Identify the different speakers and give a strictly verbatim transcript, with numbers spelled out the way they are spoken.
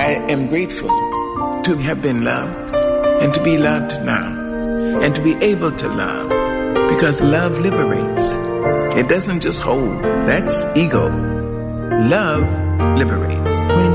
Speaker 1: I am grateful to have been loved and to be loved now and to be able to love, because love liberates. It doesn't just hold. That's ego. Love liberates.